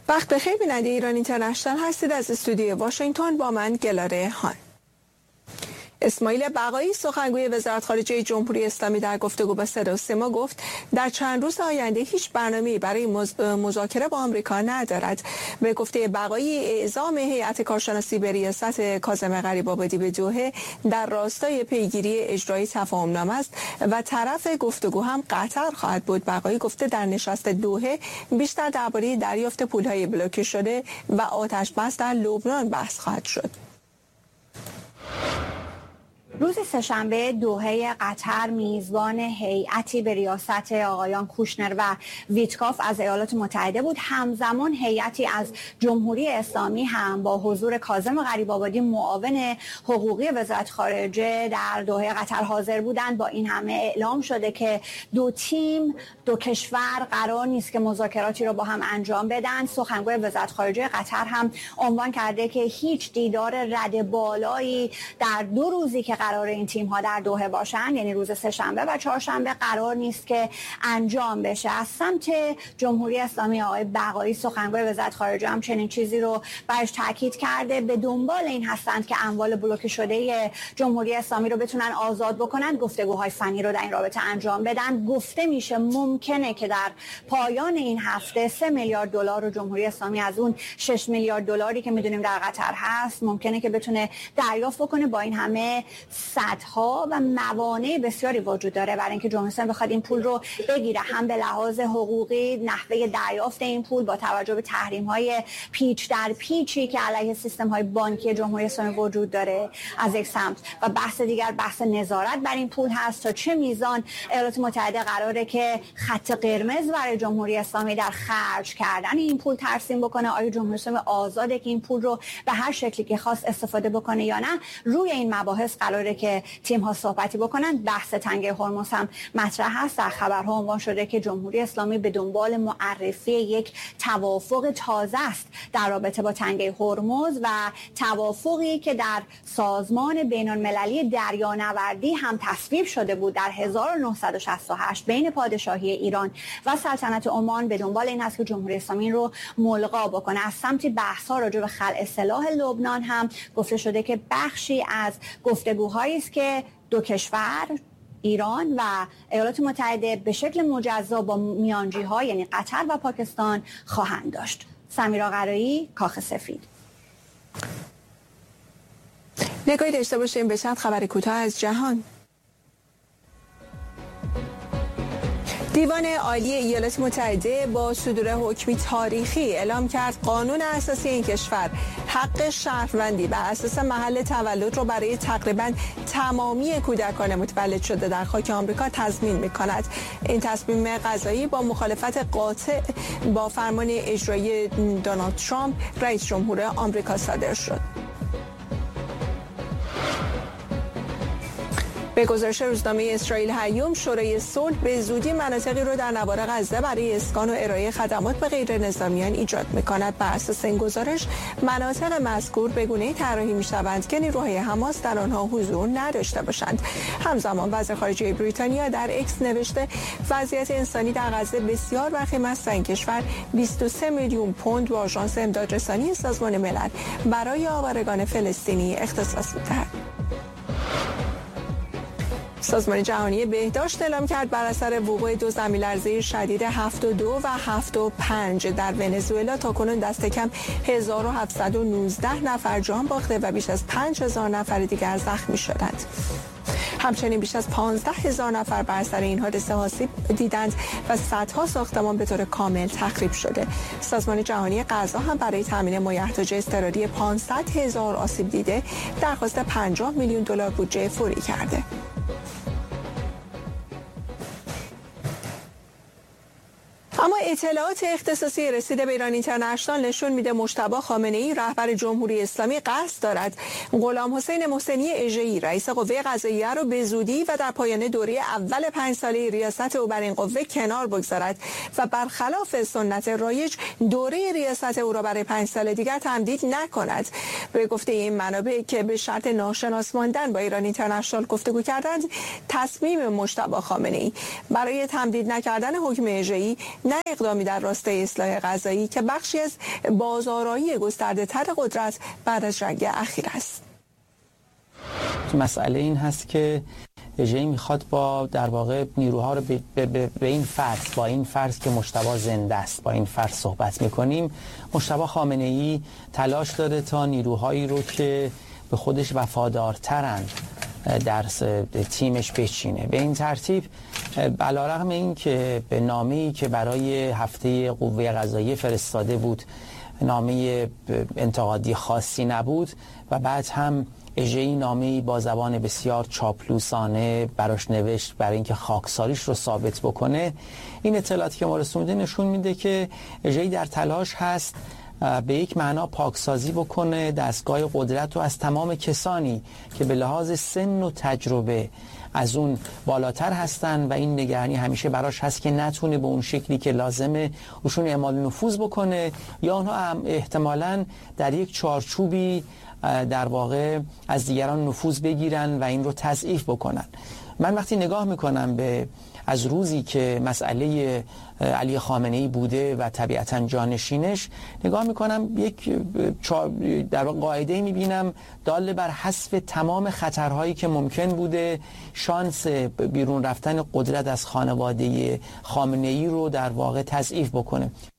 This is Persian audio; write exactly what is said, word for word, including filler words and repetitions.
وقت بخیر بیننده ایران اینترنشنال هستید. از استودیوی واشنگتن با من گلاره هان. اسماعیل بقایی سخنگوی وزارت خارجه جمهوری اسلامی در گفتگو با صدا و سیما گفت در چند روز آینده هیچ برنامه‌ای برای مذاکره با آمریکا ندارد. به گفته بقایی اعزام هیئت کارشناسی به ریاست کاظم غریب‌آبادی به دوحه در راستای پیگیری اجرای تفاهم‌نامه است و طرف گفتگو هم قطر خواهد بود. بقایی گفته در نشست دوحه بیشتر درباره دریافت پول‌های بلوکه شده و آتش بس در لبنان بحث خواهد شد. روز سه‌شنبه دوحه قطر میزبان هیئتی به ریاست آقایان کوشنر و ویتکاف از ایالات متحده بود. همزمان هیئتی از جمهوری اسلامی هم با حضور کاظم غریب‌آبادی معاون حقوقی وزارت خارجه در دوحه قطر حاضر بودند. با این همه اعلام شده که دو تیم دو کشور قرار نیست که مذاکراتی رو با هم انجام بدن. سخنگوی وزارت خارجه قطر هم عنوان کرده که هیچ دیدار رد بالایی در دو روزی که قرار این تیم ها در دوحه باشن، یعنی روز سه‌شنبه و چهارشنبه، قرار نیست که انجام بشه. از سمت جمهوری اسلامی آقای بقایی سخنگوی وزارت خارجه هم چنین چیزی رو برش تاکید کرده. به دنبال این هستند که اموال بلوکه شده جمهوری اسلامی رو بتونن آزاد بکنن، گفتگوهای فنی رو در این رابطه انجام بدن. گفته میشه ممکنه که در پایان این هفته سه میلیارد دلار رو جمهوری اسلامی از اون شش میلیارد دلاری که میدونیم در قطر هست ممکنه که بتونه دریافت بکنه. با این همه صدها و موانع بسیاری وجود داره برای اینکه جمهوری اسلامی بخواد این پول رو بگیره، هم به لحاظ حقوقی، نحوه دریافت این پول با توجه به تحریم‌های پیچ در پیچی که علیه سیستم‌های بانکی جمهوری اسلامی وجود داره از یک سمت، و بحث دیگر بحث نظارت بر این پول هست تا چه میزان ایالات متحده قراره که خط قرمز برای جمهوری اسلامی در خرج کردن این پول ترسیم بکنه. آیا جمهوری اسلامی آزاده که این پول رو به هر شکلی که خواست استفاده بکنه یا نه؟ روی این مباحث قراره که تیم ها صحبتی بکنن. بحث تنگه هرمز هم مطرح هست. در خبرها عنوان شده که جمهوری اسلامی به دنبال معرفی یک توافق تازه است در رابطه با تنگه هرمز و توافقی که در سازمان بین المللی دریانوردی هم تصویب شده بود در هزار و نهصد و شصت و هشت بین پادشاهی ایران و سلطنت عمان. به دنبال این هست که جمهوری اسلامی رو ملغا بکنه. از سمت بحث ها راجع به خلع سلاح لبنان هم گفته شده که بخشی از گفتگوهایی است که دو کشور، ایران و ایالات متحده، به شکل مجزا با میانجی‌ها یعنی قطر و پاکستان خواهند داشت. سمیرا قرایی، کاخ سفید. نگاهی داشته باشیم به چند خبر کوتاه از جهان. دیوان عالی ایالات متحده با صدور حکمی تاریخی اعلام کرد قانون اساسی این کشور حق شهروندی بر اساس محل تولد را برای تقریباً تمامی کودکان متولد شده در خاک آمریکا تضمین می‌کند. این تصمیم قضایی با مخالفت قاطع با فرمان اجرایی دونالد ترامپ رئیس جمهور آمریکا صادر شد. به گزارش روزنامه اسرائیل هیوم، شورای صلح به زودی مناطقی را در نوار غزه برای اسکان و ارائه خدمات به غیر نظامیان ایجاد می‌کند. بر اساس این گزارش مناطق مذکور به گونه‌ای طراحی می‌شوند که نیروهای حماس در آنها حضور نداشته باشند. همزمان وزیر خارجه بریتانیا در اکس نوشته وضعیت انسانی در غزه بسیار وخیم است و این کشور بیست و سه میلیون پوند به آژانس امدادرسانی سازمان ملل برای آوارگان فلسطینی اختصاص می‌دهد. سازمان جهانی بهداشت اعلام کرد بر اثر وقوع دو زمین‌لرزه شدید هفت و دو و هفت و پنج در ونزوئلا تاکنون دست کم هزار و هفتصد و نوزده نفر جان باخته و بیش از پنج هزار نفر دیگر زخمی شدند. همچنین بیش از پانزده هزار نفر بر اثر این حادثه آسیب دیدند و صدها ساختمان به طور کامل تخریب شده. سازمان جهانی غذا هم برای تامین مایحتاج اضطراری پانصد هزار آسیب دیده درخواست پنجاه میلیون دلار بودجه فوری کرده. اما اطلاعات اختصاصی رسیده به ایران اینترنشنال نشون میده مجتبی خامنه‌ای رهبر جمهوری اسلامی قصد دارد غلام حسین محسنی اژه‌ای رئیس قوه قضاییه را به زودی و در پایان دوره اول پنج ساله ریاست او بر این قوه کنار بگذارد و برخلاف سنت رایج دوره ریاست او را برای پنج سال دیگر تمدید نکند. به گفته این منابع که به شرط ناشناس ماندن با ایران اینترنشنال گفتگو کردند، تصمیم مجتبی خامنه‌ای برای تمدید نکردن حکم اجرایی نه اقدامی در راستای اصلاح قضایی که بخشی از بازآرایی گسترده تر قدرت بعد از جنگ اخیر است. مسئله این هست که اجرایی میخواد با در واقع نیروها رو به, به, به, به این فرض با این فرض که مجتبی زنده است با این فرض صحبت میکنیم. مجتبی خامنه‌ای تلاش داره تا نیروهایی رو که به خودش وفادارترند در تیمش بچینه. به این ترتیب علیرغم این که به نامه‌ای که برای هفته قوه قضاییه فرستاده بود نامه انتقادی خاصی نبود و بعد هم اجرایی نامه‌ای با زبان بسیار چاپلوسانه براش نوشت برای اینکه خاکساریش رو ثابت بکنه، این اطلاعاتی که ما رسونده نشون میده که اجرایی در تلاش هست به یک معنا پاکسازی بکنه دستگاه قدرت رو از تمام کسانی که به لحاظ سن و تجربه از اون بالاتر هستن و این نگرانی همیشه براش هست که نتونه به اون شکلی که لازمه اوشون اعمال نفوذ بکنه یا اونها هم احتمالاً در یک چارچوبی در واقع از دیگران نفوذ بگیرن و این رو تضعیف بکنن. من وقتی نگاه میکنم به از روزی که مسئله علی خامنه‌ای بوده و طبیعتاً جانشینش، نگاه میکنم یک در واقع قاعده‌ای میبینم دال بر حذف تمام خطرهایی که ممکن بوده شانس بیرون رفتن قدرت از خانواده خامنه‌ای رو در واقع تضعیف بکنه.